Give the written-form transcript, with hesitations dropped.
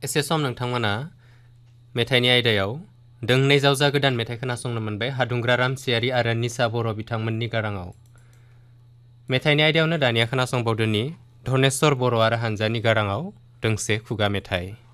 एसे सम नोंथांमोना मेथाइनि आयदायाव दोंनै जावजा गोदान मेथाइ खोनासंनो मोनबाय हादुंग्रा रामसियारि आरो निसा बर' बिथांमोननि गाराङाव। मेथाइनि आयदायावनो दानिया खोनासंबावदोनि धनेस्वर बर' आरो हानजानि गाराङाव दोंसे खुगा मेथाइ।